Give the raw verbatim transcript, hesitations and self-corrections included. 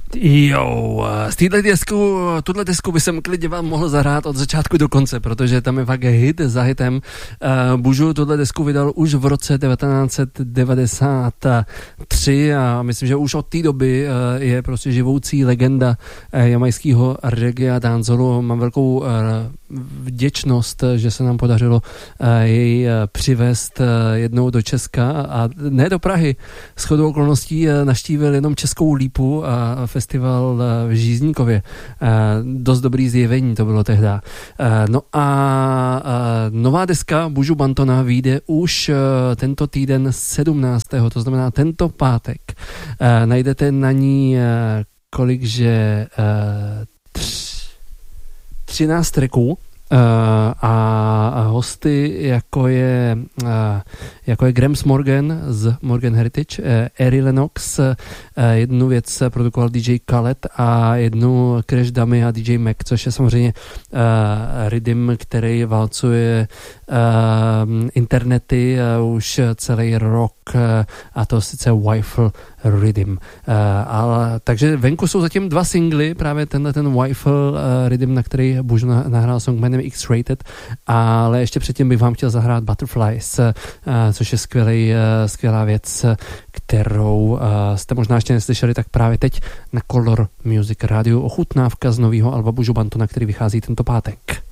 Jo, z téhle desku, tuhle desku by jsem klidně vám mohl zahrát od začátku do konce, protože tam je fakt hit za hitem. Bužu tuhle desku vydal už v roce devatenáct set devadesát tři a myslím, že už od té doby je prostě živoucí legenda jamajského reggae a dancehallu. Mám velkou vděčnost, že se nám podařilo jej přivést jednou do Česka a ne do Prahy. Shodou okolností navštívil jenom Českou Lípu a festival v Žízníkově. Dost dobrý zjevení to bylo tehda. No a nová deska Buju Bantona vyjde už tento týden sedmnáctého to znamená tento pátek. Najdete na ní kolikže třináct tracků a hosty jako je jako je Grams Morgan z Morgan Heritage, Ari Lennox, jednu věc produkoval D J Khaled a jednu Crash Dummy a D J Mac, což je samozřejmě rhythm, který válcuje internety už celý rok, a to sice Wifle Rhythm. Ale, takže venku jsou zatím dva singly, právě tenhle ten Wifle Rhythm, na který Buju nahrál song jménem X-Rated, ale ještě předtím bych vám chtěl zahrát Butterflies, což je skvělý, skvělá věc, kterou jste možná ještě neslyšeli, tak právě teď na Color Music Radio ochutnávka z nového alba Buju Bantona, který vychází tento pátek.